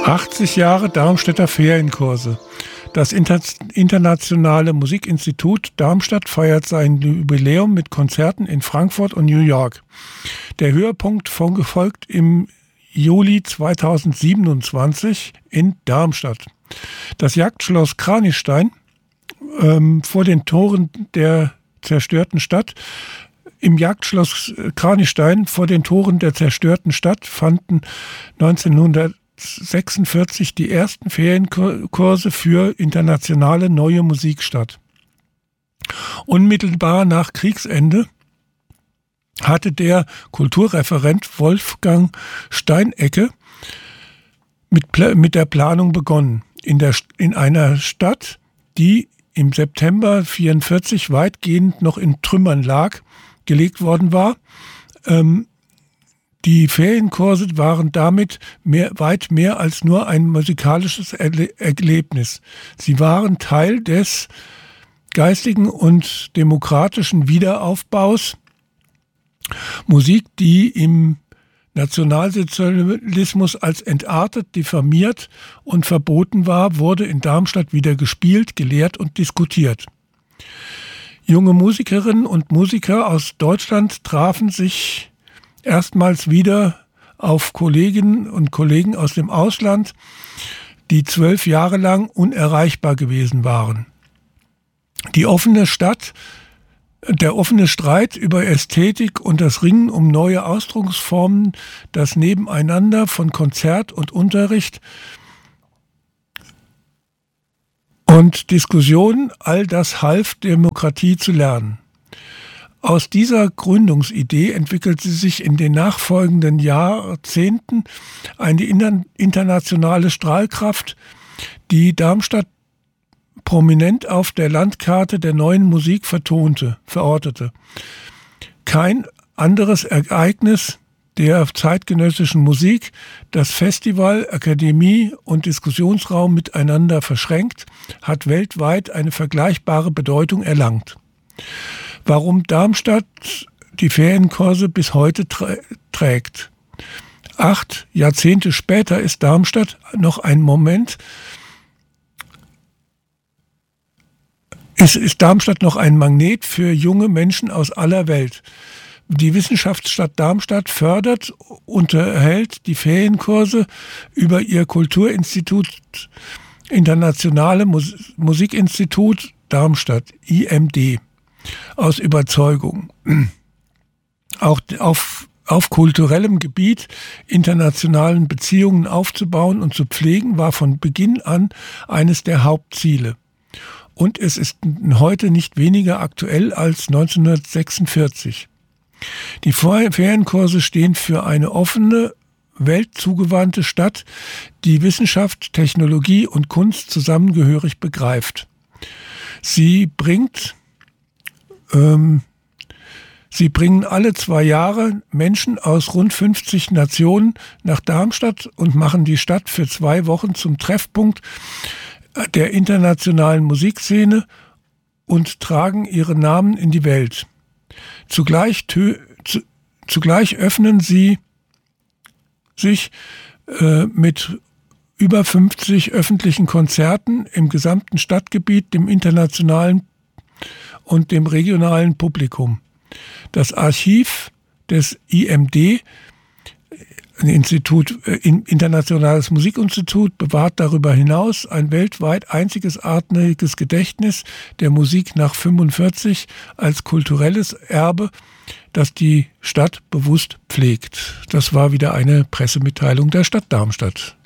80 Jahre Darmstädter Ferienkurse. Das Internationale Musikinstitut Darmstadt feiert sein Jubiläum mit Konzerten in Frankfurt und New York. Der Höhepunkt folgt im Juli 2027 in Darmstadt. Das Jagdschloss Kranichstein vor den Toren der zerstörten Stadt. Im Jagdschloss Kranichstein vor den Toren der zerstörten Stadt fanden 1946 die ersten Ferienkurse für internationale neue Musik statt. Unmittelbar nach Kriegsende hatte der Kulturreferent Wolfgang Steinecke mit der Planung begonnen. In einer Stadt, die im September 1944 weitgehend noch in Trümmern gelegt worden war. Die Ferienkurse waren damit weit mehr als nur ein musikalisches Erlebnis. Sie waren Teil des geistigen und demokratischen Wiederaufbaus. Musik, die im Nationalsozialismus als entartet, diffamiert und verboten war, wurde in Darmstadt wieder gespielt, gelehrt und diskutiert. Junge Musikerinnen und Musiker aus Deutschland trafen sich erstmals wieder auf Kolleginnen und Kollegen aus dem Ausland, die 12 Jahre lang unerreichbar gewesen waren. Der offene Streit über Ästhetik und das Ringen um neue Ausdrucksformen, das Nebeneinander von Konzert und Unterricht und Diskussion, all das half, Demokratie zu lernen. Aus dieser Gründungsidee entwickelte sich in den nachfolgenden Jahrzehnten eine internationale Strahlkraft, die Darmstadt prominent auf der Landkarte der neuen Musik verortete. Kein anderes Ereignis der zeitgenössischen Musik, das Festival, Akademie und Diskussionsraum miteinander verschränkt, hat weltweit eine vergleichbare Bedeutung erlangt. Warum Darmstadt die Ferienkurse bis heute trägt. 8 Jahrzehnte später ist Darmstadt noch ein Magnet für junge Menschen aus aller Welt. Die Wissenschaftsstadt Darmstadt fördert, unterhält die Ferienkurse über ihr Kulturinstitut Internationale Musikinstitut Darmstadt, IMD, aus Überzeugung. Auch auf kulturellem Gebiet internationalen Beziehungen aufzubauen und zu pflegen, war von Beginn an eines der Hauptziele. Und es ist heute nicht weniger aktuell als 1946. Die Ferienkurse stehen für eine offene, weltzugewandte Stadt, die Wissenschaft, Technologie und Kunst zusammengehörig begreift. Sie bringen alle 2 Jahre Menschen aus rund 50 Nationen nach Darmstadt und machen die Stadt für 2 Wochen zum Treffpunkt der internationalen Musikszene und tragen ihre Namen in die Welt. Zugleich öffnen sie sich mit über 50 öffentlichen Konzerten im gesamten Stadtgebiet, dem internationalen und dem regionalen Publikum. Das Archiv des IMD, Internationales Musikinstitut, bewahrt darüber hinaus ein weltweit einzigartiges Gedächtnis der Musik nach 1945 als kulturelles Erbe, das die Stadt bewusst pflegt. Das war wieder eine Pressemitteilung der Stadt Darmstadt.